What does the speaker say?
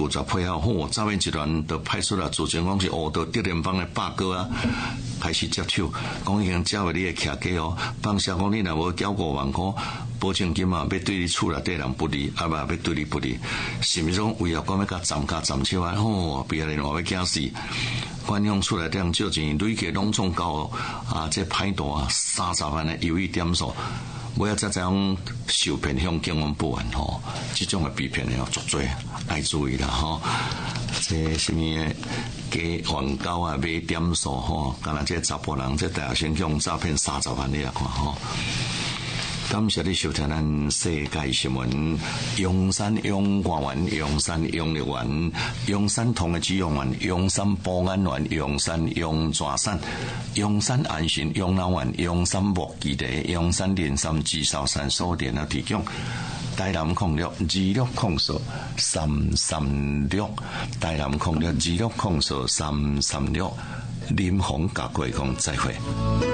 古早配合好，诈骗集团就派出了主权讲是乌道德联邦的八哥啊，开始接手，讲已经交给你的徛家哦，放下讲你若无交5万块保证金啊，要对你厝内底人不利，啊不要对你不利，是毋是讲为了讲要甲斩手啊？别人话要惊死，官方厝内底人借钱累计拢总到啊，这歹大啊30万的犹豫点数。我要再这样受骗向警方报案吼，这种的被骗的足多，爱注意啦吼。这什么加援交啊，买点数吼，敢若这查甫人这大学生向诈骗30万你来看吼。感谢你收听咱世界新闻。阳山阳光园、阳山阳乐园、阳山同的止用园、阳山保安园、阳山阳抓山、阳山安心养老院、阳山木基地、阳山连山至少山所店的提供。台南控六26控诉336，台南控六26控诉336，林鸿甲贵讲再会。